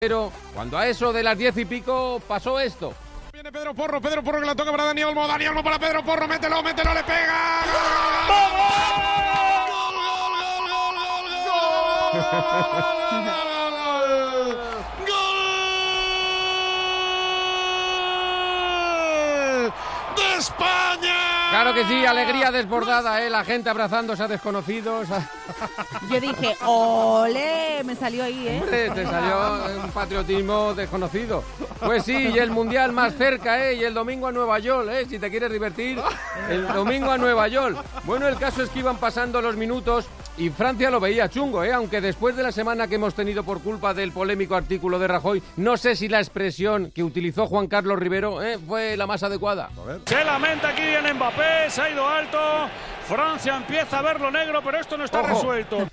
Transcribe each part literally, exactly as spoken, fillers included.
Pero cuando a eso de las diez y pico pasó esto. Viene Pedro Porro, Pedro Porro que la toca para Dani Olmo, Dani Olmo para Pedro Porro, mételo, mételo, le pega. ¡Gol, gol, gol, gol, gol, gol de España! Claro que sí, alegría desbordada, ¿eh? La gente abrazándose a desconocidos. Yo dije, ¡ole! Me salió ahí, ¿eh? Hombre, te salió un patriotismo desconocido. Pues sí, y el Mundial más cerca, ¿eh? Y el domingo a Nueva York, ¿eh? Si te quieres divertir, el domingo a Nueva York. Bueno, el caso es que iban pasando los minutos y Francia lo veía chungo, ¿eh? Aunque después de la semana que hemos tenido por culpa del polémico artículo de Rajoy, no sé si la expresión que utilizó Juan Carlos Rivero ¿eh? fue la más adecuada. Se lamenta aquí en Mbappé, se ha ido alto. Francia empieza a ver lo negro, pero esto no está Ojo. resuelto.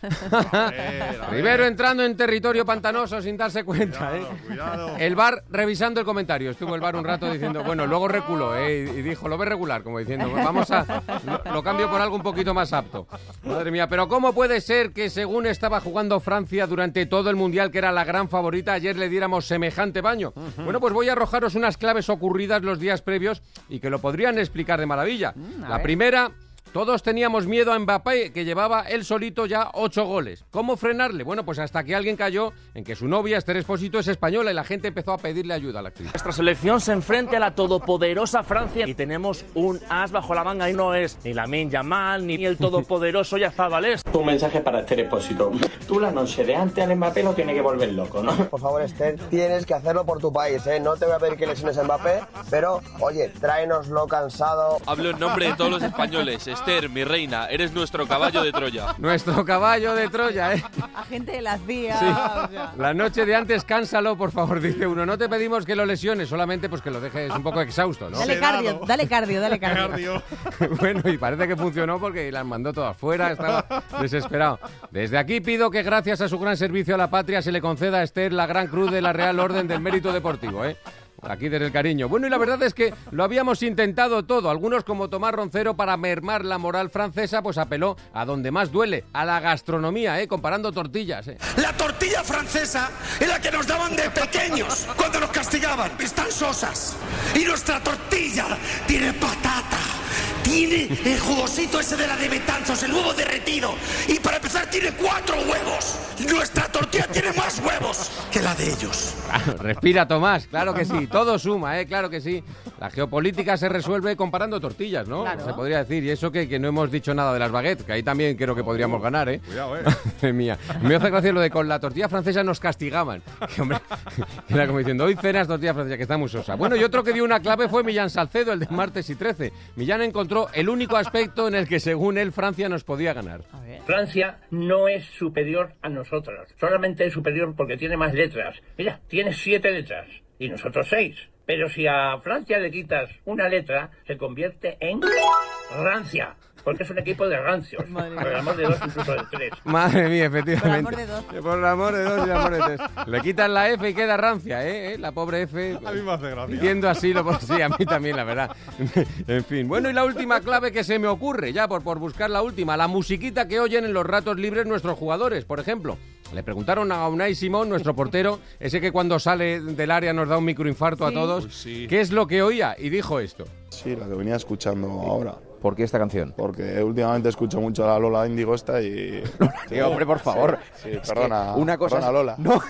Rivero entrando en territorio pantanoso sin darse cuenta, ¿eh? Cuidado, cuidado. El V A R revisando el comentario. Estuvo el V A R un rato diciendo, bueno, luego reculó, ¿eh? Y dijo, lo ve regular, como diciendo, vamos a... Lo, lo cambio por algo un poquito más apto. Madre mía, pero ¿cómo puede ser que según estaba jugando Francia durante todo el Mundial, que era la gran favorita, ayer le diéramos semejante baño? Uh-huh. Bueno, pues voy a arrojaros unas claves ocurridas los días previos y que lo podrían explicar de maravilla. Mm, la ver. primera... Todos teníamos miedo a Mbappé, que llevaba él solito ya ocho goles. ¿Cómo frenarle? Bueno, pues hasta que alguien cayó en que su novia, Esther Expósito, es española y la gente empezó a pedirle ayuda a la actriz. Nuestra selección se enfrenta a la todopoderosa Francia y tenemos un as bajo la manga y no es ni Lamine Yamal ni el todopoderoso Yazabal. Un mensaje para Esther Expósito. Tú la noche de antes al Mbappé lo tiene que volver loco, ¿no? Por favor, Esther, tienes que hacerlo por tu país, ¿eh? No te voy a pedir que lesiones a Mbappé, pero, oye, tráenoslo cansado. Hablo en nombre de todos los españoles. Esther, mi reina, eres nuestro caballo de Troya. Nuestro caballo de Troya, ¿eh? Agente de la C I A. Sí. O sea. La noche de antes, cánsalo, por favor, dice uno. No te pedimos que lo lesiones, solamente pues que lo dejes un poco exhausto, ¿no? Dale cardio, dale cardio, dale cardio. Bueno, y parece que funcionó porque las mandó todas fuera, estaba desesperado. Desde aquí pido que gracias a su gran servicio a la patria se le conceda a Esther la Gran Cruz de la Real Orden del Mérito Deportivo, ¿eh? Aquí desde el cariño. Bueno, y la verdad es que lo habíamos intentado todo. Algunos, como Tomás Roncero, para mermar la moral francesa, pues apeló a donde más duele, a la gastronomía, ¿eh? Comparando tortillas, ¿eh? La tortilla francesa es la que nos daban de pequeños cuando nos castigaban. Están sosas. Y nuestra tortilla tiene patata. Tiene el jugosito ese de la de Betanzos, el huevo derretido. Y para empezar tiene cuatro huevos. Nuestra tortilla tiene más huevos que la de ellos. Claro, respira, Tomás, claro que sí. Todo suma, ¿eh? Claro que sí. La geopolítica se resuelve comparando tortillas, ¿no? Claro. Se podría decir. Y eso que, que no hemos dicho nada de las baguettes, que ahí también creo que podríamos ganar, ¿eh? Cuidado, ¿eh? Madre mía. Me hace gracia lo de con la tortilla francesa nos castigaban. Que, hombre, era como diciendo, hoy cenas tortilla francesa, que está muy sosa. Bueno, y otro que dio una clave fue Millán Salcedo, el de martes y trece. Millán encontró el único aspecto en el que, según él, Francia nos podía ganar. Francia no es superior a nosotros. Solamente es superior porque tiene más letras. Mira, tiene siete letras y nosotros seis. Pero si a Francia le quitas una letra, se convierte en Rancia. Porque es un equipo de rancios. Por el amor de dos, incluso de tres. Madre mía, efectivamente. Por el amor de dos. Por el amor de dos y el amor de tres. Le quitan la F y queda rancia, ¿eh? ¿eh? La pobre F. A mí me hace gracia. Diciendo así, lo, sí, a mí también, la verdad. En fin. Bueno, y la última clave que se me ocurre, ya por, por buscar la última, la musiquita que oyen en los ratos libres nuestros jugadores, por ejemplo. Le preguntaron a Unai Simón, nuestro portero, ese que cuando sale del área nos da un microinfarto sí. a todos, sí. ¿qué es lo que oía? Y dijo esto. Sí, la que venía escuchando ahora. ¿Por qué esta canción? Porque últimamente escucho mucho a la Lola Índigo esta y... Sí, hombre, por favor. Sí, sí, perdona, una cosa perdona es... Lola. No.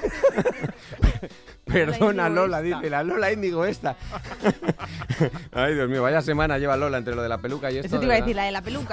Perdona, Lola, dice, la Lola Índigo esta. Ay, Dios mío, vaya semana lleva Lola entre lo de la peluca y esto. Eso te iba a decir, la de la peluca.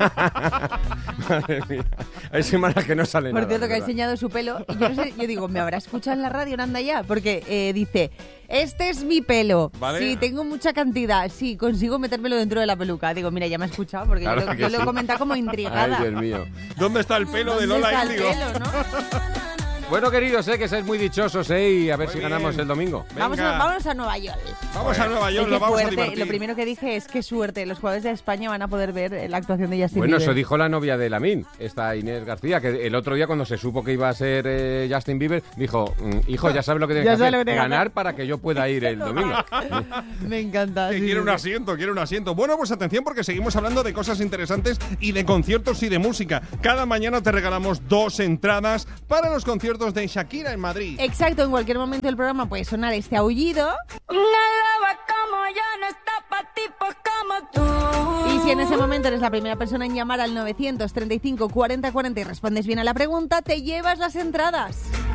Madre mía. Hay semanas que no salen Por nada. Por cierto, que ha ¿verdad? enseñado su pelo. Y yo no sé, yo digo, ¿me habrá escuchado en la radio en Anda Ya? Porque eh, dice, este es mi pelo. ¿Vale? Sí, tengo mucha cantidad. Sí, consigo metérmelo dentro de la peluca. Digo, mira, ya me ha escuchado porque Claro yo, lo, que yo sí. lo he comentado como intrigada. Ay, Dios mío. ¿Dónde está el pelo de Lola ¿Dónde está Índigo? el pelo, no? Bueno, queridos, sé que sois muy dichosos, ¿eh? Y a ver Muy si bien. ganamos el domingo. Vamos a, vámonos a Nueva York. Vamos a Nueva York, Ay, lo qué vamos a fuerte. divertir. Lo primero que dije es qué suerte. Los jugadores de España van a poder ver la actuación de Justin Bueno, Bieber. eso dijo la novia de Lamine, esta Inés García, que el otro día cuando se supo que iba a ser eh, Justin Bieber, dijo, hijo, ya sabes lo que tienes Ya que sabes hacer, lo que tienes que ganar hacer. para que yo pueda ir el domingo. Me encanta. Que sí, quiere sí. un asiento, quiere un asiento. Bueno, pues atención porque seguimos hablando de cosas interesantes y de conciertos y de música. Cada mañana te regalamos dos entradas para los conciertos conciertos de Shakira en Madrid. Exacto, en cualquier momento del programa puede sonar este aullido. Una loba como yo no está pa' tipos como tú. Y si en ese momento eres la primera persona en llamar al novecientos treinta y cinco cuarenta cuarenta y respondes bien a la pregunta, te llevas las entradas.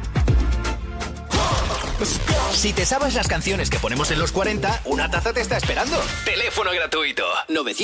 Si te sabes las canciones que ponemos en los cuarenta, una taza te está esperando. Teléfono gratuito. novecientos